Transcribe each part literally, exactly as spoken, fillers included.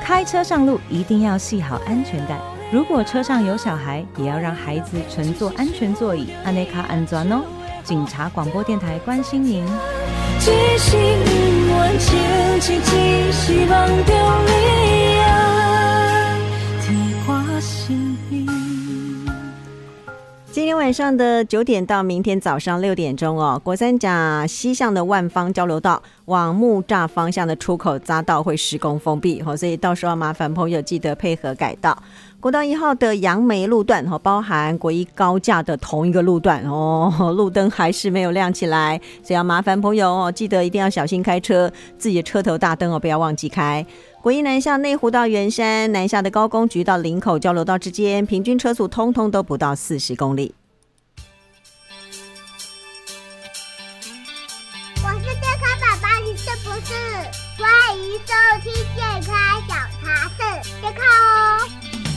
开车上路一定要系好安全带，如果车上有小孩，也要让孩子乘坐安全座椅，安内卡安全哦。警察广播电台关心您。 一心愿情，一一希望着你啊，天花心边。 今天晚上的九点到明天早上六点钟哦，国三甲西向的万方交流道往木栅方向的出口匝道会施工封闭，所以到时候麻烦朋友记得配合改道。国道一号的杨梅路段包含国一高架的同一个路段哦，路灯还是没有亮起来，所以要麻烦朋友哦，记得一定要小心开车，自己的车头大灯哦不要忘记开。国一南下内湖到圆山，南下的高工局到林口交流道之间，平均车速通通都不到四十公里。 我是健康宝宝，你是不是？欢迎收听健康小茶室，健康哦。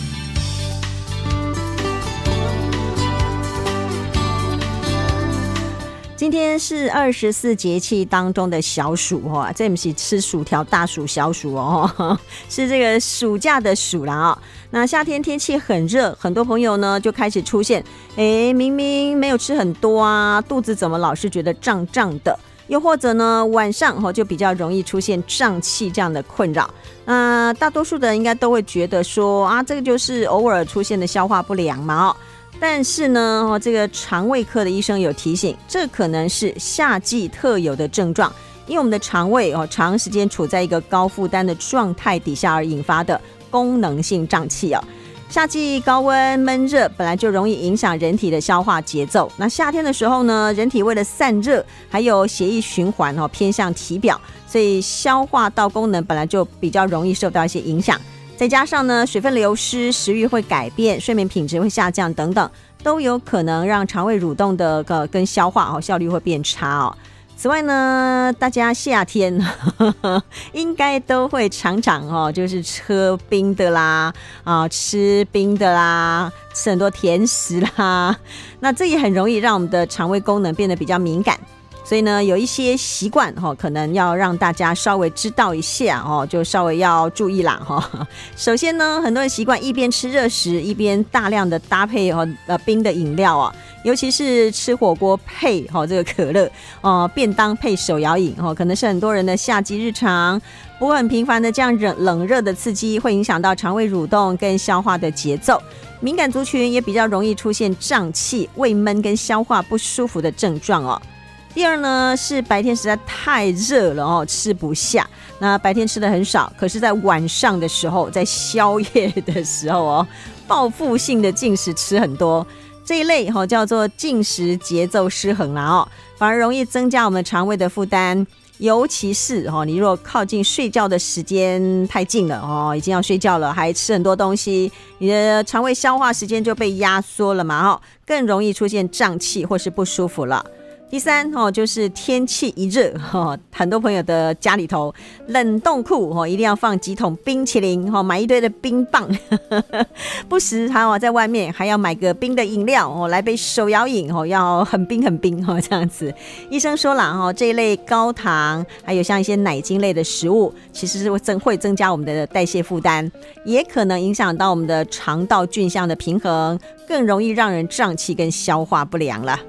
今天是二十四节气当中的小暑哦，这不是吃薯条大暑小暑哦，是这个暑假的暑啦哦。那夏天天气很热，很多朋友呢就开始出现，哎，明明没有吃很多啊，肚子怎么老是觉得胀胀的？又或者呢，晚上哦就比较容易出现胀气这样的困扰。那大多数的人应该都会觉得说啊，这个就是偶尔出现的消化不良嘛哦。但是呢，这个肠胃科的医生有提醒，这可能是夏季特有的症状，因为我们的肠胃哦长时间处在一个高负担的状态底下而引发的功能性胀气哦。夏季高温闷热本来就容易影响人体的消化节奏，那夏天的时候呢，人体为了散热还有血液循环哦偏向体表，所以消化道功能本来就比较容易受到一些影响。再加上呢，水分流失、食欲会改变、睡眠品质会下降等等，都有可能让肠胃蠕动的呃跟消化哦效率会变差哦。此外呢，大家夏天呵呵应该都会常常哦，就是喝冰的啦，啊吃冰的啦，吃很多甜食啦，那这也很容易让我们的肠胃功能变得比较敏感。所以呢，有一些习惯哦，可能要让大家稍微知道一下哦，就稍微要注意啦哈、哦。首先呢，很多人习惯一边吃热食，一边大量的搭配哦呃冰的饮料啊，尤其是吃火锅配哦这个可乐哦、呃，便当配手摇饮哦，可能是很多人的夏季日常。不过很频繁的这样冷热的刺激，会影响到肠胃蠕动跟消化的节奏。敏感族群也比较容易出现胀气、胃闷跟消化不舒服的症状哦。第二呢，是白天实在太热了哦，吃不下。那白天吃的很少，可是在晚上的时候，在宵夜的时候哦，报复性的进食吃很多，这一类哦叫做进食节奏失衡啦哦，反而容易增加我们肠胃的负担。尤其是哦，你如果靠近睡觉的时间太近了哦，已经要睡觉了，还吃很多东西，你的肠胃消化时间就被压缩了嘛哦，更容易出现胀气或是不舒服了。第三哦，就是天气一热哦，很多朋友的家里头冷冻库哦，一定要放几桶冰淇淋哦，买一堆的冰棒，呵呵不时还有在外面还要买个冰的饮料哦，来杯手摇饮哦，要很冰很冰哦，这样子。医生说了哦，这一类高糖还有像一些奶精类的食物，其实是会增会增加我们的代谢负担，也可能影响到我们的肠道菌相的平衡，更容易让人胀气跟消化不良了。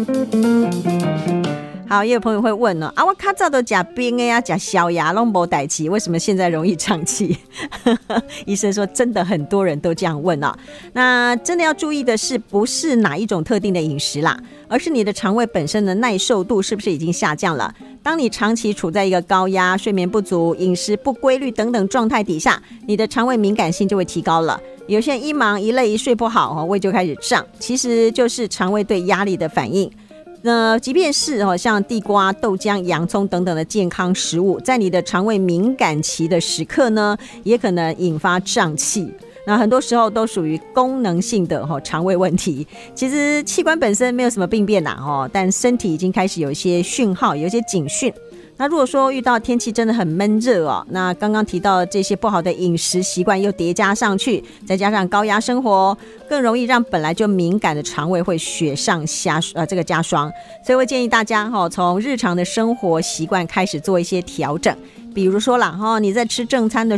好，也有朋友会问呢，啊，我较早都吃冰的呀，吃消牙都没代志，为什么现在容易胀气？医生说，真的很多人都这样问啊。那真的要注意的是，不是哪一种特定的饮食啦，而是你的肠胃本身的耐受度是不是已经下降了？当你长期处在一个高压、睡眠不足、饮食不规律等等状态底下，你的肠胃敏感性就会提高了。有些人一忙一累一睡不好，胃就开始胀，其实就是肠胃对压力的反应。那即便是像地瓜、豆浆、洋葱等等的健康食物，在你的肠胃敏感期的时刻呢，也可能引发胀气。那很多时候都属于功能性的肠胃问题，其实器官本身没有什么病变啦，但身体已经开始有一些讯号，有一些警讯。那如果说遇到天气真的很闷热哦，那刚刚提到这些不好的饮食习惯又叠加上去，再加上高压生活，更容易让本来就敏感的肠胃会雪上加呃这个加霜。所以我建议大家哈、哦，从日常的生活习惯开始做一些调整，比如说啦哈、哦，你在吃正餐的